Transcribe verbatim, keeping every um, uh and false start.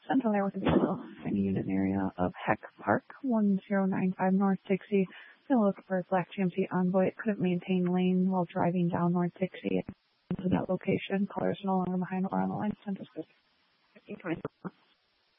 Central there with a vehicle in the unit area of Heck Park, one zero nine five North Dixie. Still looking for a black G M C Envoy. It couldn't maintain lane while driving down North Dixie to that location. Color is no longer behind or on the line. Central fifteen twenty.